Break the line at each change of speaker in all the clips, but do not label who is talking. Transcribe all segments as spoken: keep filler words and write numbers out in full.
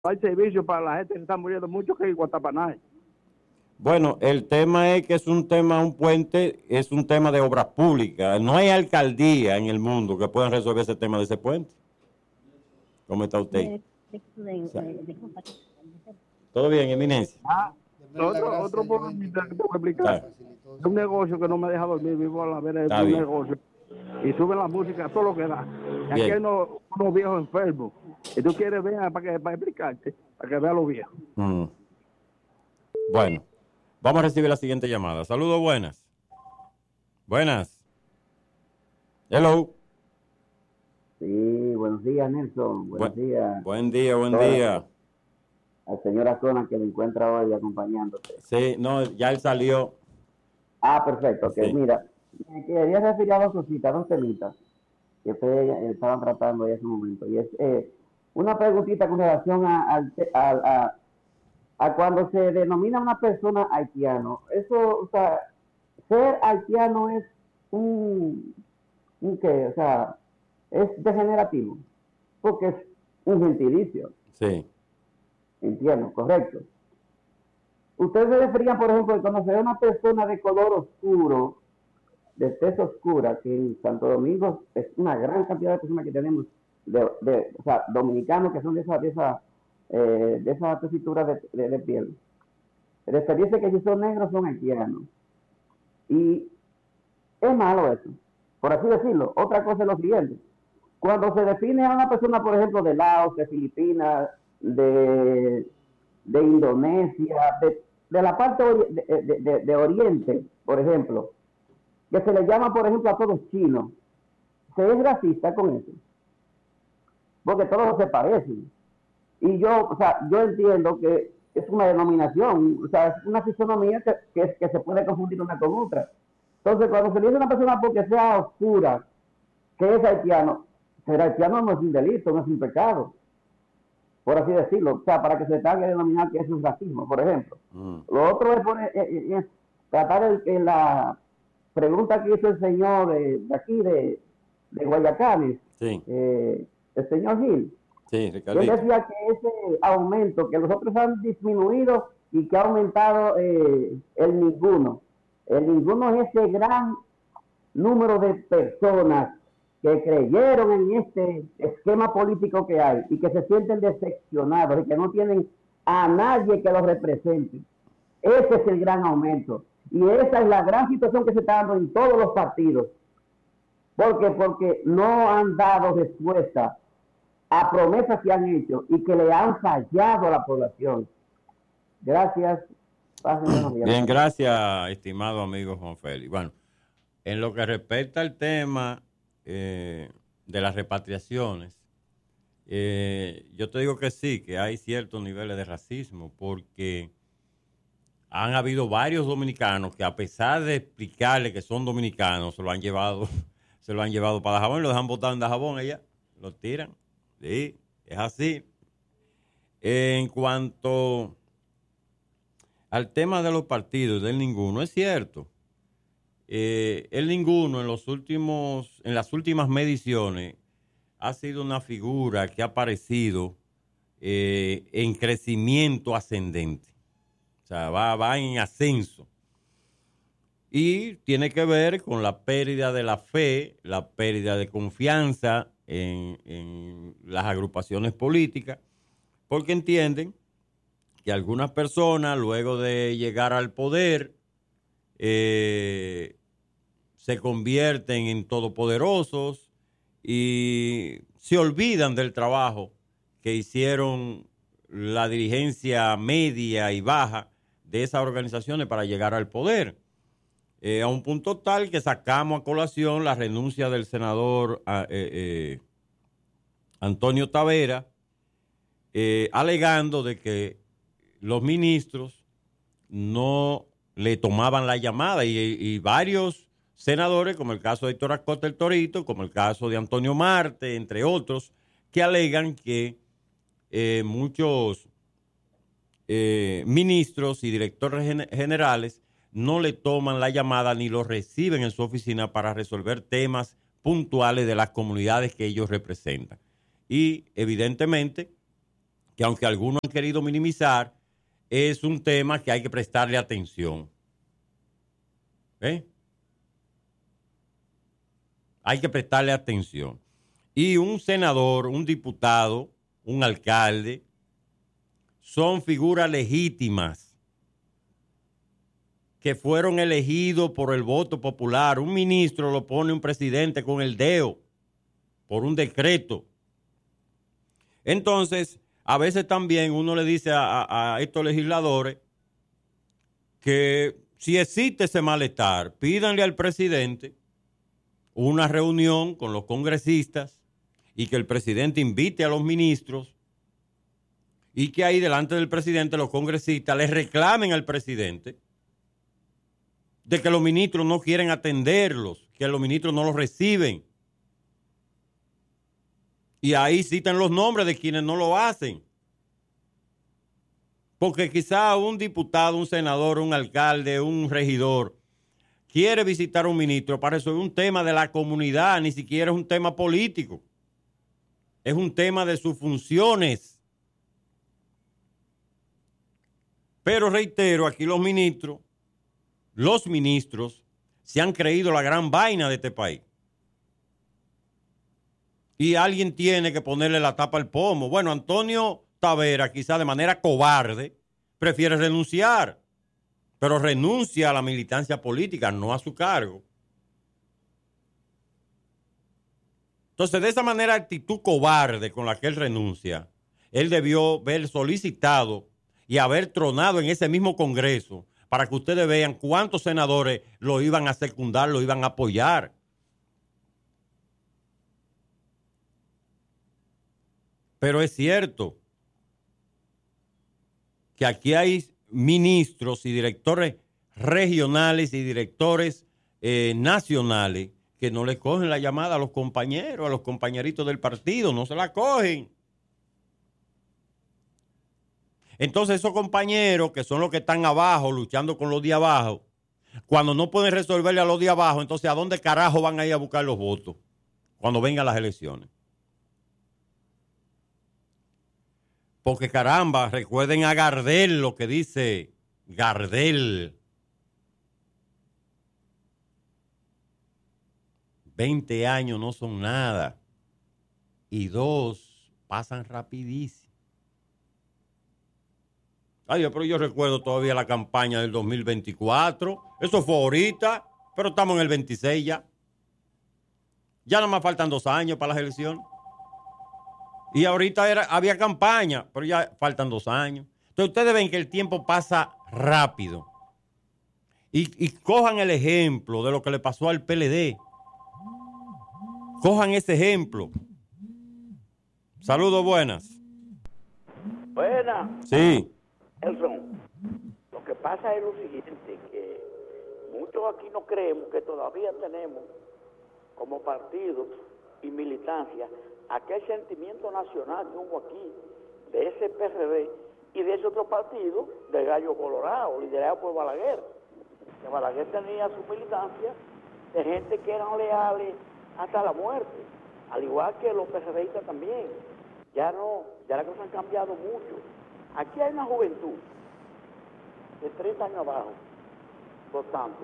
hay servicio para la gente que está muriendo mucho que en Guatapaná.
Bueno, el tema es que es un tema, un puente, es un tema de obras públicas. No hay alcaldía en el mundo que puedan resolver ese tema de ese puente. ¿Cómo está usted? O sea, ¿todo bien, Eminencia?
Ah, otro, otro problemita que te voy a explicar. Es un negocio que no me deja dormir, vivo a la vera de un negocio. Y suben la música, todo lo que da. Y aquí hay unos, unos viejos enfermos. Y tú quieres ver para, que, para explicarte, para que vean los viejos.
Mm. Bueno, vamos a recibir la siguiente llamada. Saludos, buenas. Buenas. Hello.
Sí, buenos días, Nelson. Buenos
Bu
días.
Buen día, buen Toda día.
Al señor Azona que le encuentra hoy acompañándote.
Sí, no, ya él salió.
Ah, perfecto. Que
sí.
Mira, me quería referir a dos cositas, dos temitas que ustedes estaban tratando ahí hace un momento. Y es eh, una preguntita con relación a, a, a, a, a cuando se denomina una persona haitiano. Eso, o sea, ser haitiano es un, un ¿qué? O sea, es degenerativo, porque es un gentilicio.
Sí.
Entiendo, correcto. Ustedes se referían, por ejemplo, de conocer a una persona de color oscuro, de tez oscura, que en Santo Domingo es una gran cantidad de personas que tenemos, de, de, o sea, dominicanos que son de esa, de esa, eh, de esa tesitura de, de, de piel. Referirse que si son negros son haitianos. Y es malo eso, por así decirlo. Otra cosa es lo siguiente. Cuando se define a una persona, por ejemplo, de Laos, de Filipinas, de, de Indonesia, de, de la parte de, de, de, de Oriente, por ejemplo, que se le llama, por ejemplo, a todos chinos, se es racista con eso, porque todos se parecen. Y yo, o sea, yo entiendo que es una denominación, o sea, es una fisonomía que, que, que se puede confundir una con otra. Entonces, cuando se le dice a una persona porque sea oscura, que es haitiano, ser haitiano no es un delito, no es un pecado, por así decirlo, o sea, para que se tenga que denominar que eso es racismo, por ejemplo. Mm. Lo otro es, poner, es, es tratar en la pregunta que hizo el señor de, de aquí, de, de Guayacanes,
sí.
eh, el señor Gil,
sí,
él decía que ese aumento, que los otros han disminuido y que ha aumentado eh, el ninguno. El ninguno es ese gran número de personas que creyeron en este esquema político que hay y que se sienten decepcionados y que no tienen a nadie que los represente. Ese es el gran aumento. Y esa es la gran situación que se está dando en todos los partidos. ¿Por qué? Porque no han dado respuesta a promesas que han hecho y que le han fallado a la población. Gracias.
Bien, gracias, estimado amigo Juan Félix. Bueno, en lo que respecta al tema eh, de las repatriaciones, eh, yo te digo que sí, que hay ciertos niveles de racismo, porque han habido varios dominicanos que, a pesar de explicarle que son dominicanos, se lo han llevado, se lo han llevado para Dajabón, lo dejan botado en Dajabón, allá, lo tiran. Sí, es así. En cuanto al tema de los partidos, del ninguno, es cierto. Eh, el ninguno en los últimos, en las últimas mediciones ha sido una figura que ha aparecido eh, en crecimiento ascendente. O sea, va, va en ascenso. Y tiene que ver con la pérdida de la fe, la pérdida de confianza en, en las agrupaciones políticas, porque entienden que algunas personas, luego de llegar al poder, eh, se convierten en todopoderosos y se olvidan del trabajo que hicieron la dirigencia media y baja de esas organizaciones para llegar al poder. Eh, a un punto tal que sacamos a colación la renuncia del senador eh, eh, Antonio Tavera, eh, alegando de que los ministros no le tomaban la llamada y, y varios senadores, como el caso de Héctor Acosta el Torito, como el caso de Antonio Marte, entre otros, que alegan que eh, muchos eh, ministros y directores gen- generales no le toman la llamada ni lo reciben en su oficina para resolver temas puntuales de las comunidades que ellos representan. Y evidentemente que aunque algunos han querido minimizar, es un tema que hay que prestarle atención. ¿Eh? Hay que prestarle atención. Y un senador, un diputado, un alcalde, son figuras legítimas que fueron elegidos por el voto popular. Un ministro lo pone un presidente con el dedo por un decreto. Entonces, a veces también uno le dice a, a, a estos legisladores que si existe ese malestar, pídanle al presidente una reunión con los congresistas y que el presidente invite a los ministros y que ahí delante del presidente los congresistas les reclamen al presidente de que los ministros no quieren atenderlos, que los ministros no los reciben. Y ahí citan los nombres de quienes no lo hacen. Porque quizá un diputado, un senador, un alcalde, un regidor quiere visitar a un ministro para resolver un tema de la comunidad, ni siquiera es un tema político. Es un tema de sus funciones. Pero reitero, aquí los ministros, los ministros se han creído la gran vaina de este país. Y alguien tiene que ponerle la tapa al pomo. Bueno, Antonio Tavera, quizá de manera cobarde, prefiere renunciar, pero renuncia a la militancia política, no a su cargo. Entonces, de esa manera, actitud cobarde con la que él renuncia, él debió haber solicitado y haber tronado en ese mismo Congreso para que ustedes vean cuántos senadores lo iban a secundar, lo iban a apoyar. Pero es cierto que aquí hay ministros y directores regionales y directores eh, nacionales que no le cogen la llamada a los compañeros, a los compañeritos del partido, no se la cogen. Entonces esos compañeros que son los que están abajo, luchando con los de abajo, cuando no pueden resolverle a los de abajo, entonces ¿a dónde carajo van a ir a buscar los votos cuando vengan las elecciones? Porque caramba, recuerden a Gardel, lo que dice Gardel. veinte años no son nada. Y dos pasan rapidísimo. Ay, pero yo recuerdo todavía la campaña del dos mil veinticuatro. Eso fue ahorita, pero estamos en el veintiséis ya. Ya nada más faltan dos años para las elecciones. Y ahorita era, había campaña, pero ya faltan dos años. Entonces ustedes ven que el tiempo pasa rápido. Y, y cojan el ejemplo de lo que le pasó al P L D. Cojan ese ejemplo. Saludos, buenas.
Buenas.
Sí.
Elson, lo que pasa es lo siguiente, que muchos aquí no creemos que todavía tenemos como partidos y militancia aquel sentimiento nacional que hubo aquí, de ese P R D y de ese otro partido, de Gallo Colorado, liderado por Balaguer. Que Balaguer tenía su militancia de gente que eran leales hasta la muerte, al igual que los PRDistas también. Ya no, ya las cosas han cambiado mucho. Aquí hay una juventud de treinta años abajo, votante,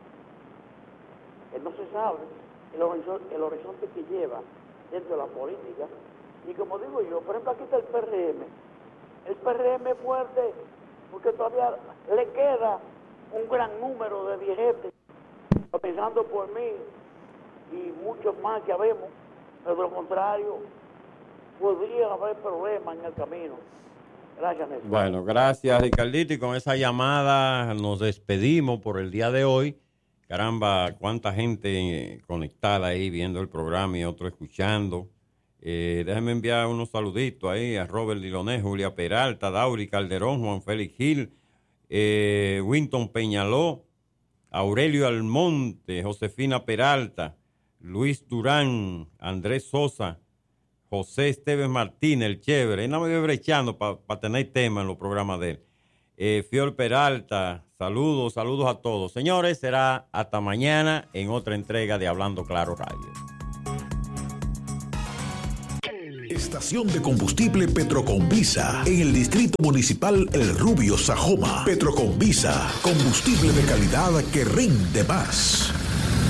que no se sabe el horizonte, el horizonte que lleva dentro de la política. Y como digo yo, por ejemplo, aquí está el P R M. El P R M es fuerte porque todavía le queda un gran número de viejetes, pensando por mí y muchos más que habemos, pero de lo contrario, podría haber problemas en el camino. Gracias, Néstor.
Bueno, gracias, Ricardito. Y con esa llamada nos despedimos por el día de hoy. Caramba, cuánta gente conectada ahí viendo el programa y otro escuchando. Eh, déjenme enviar unos saluditos ahí a Robert Diloné, Julia Peralta, Dauri Calderón, Juan Félix Gil, eh, Winton Peñaló, Aurelio Almonte, Josefina Peralta, Luis Durán, Andrés Sosa, José Esteves Martínez, el chévere. Él no me voy brechando para pa tener tema en los programas de él. Eh, Fior Peralta, saludos, saludos a todos. Señores, será hasta mañana en otra entrega de Hablando Claro Radio.
Esta estación de combustible Petroconvisa en el Distrito Municipal El Rubio, Sajoma. Petroconvisa, combustible de calidad que rinde más.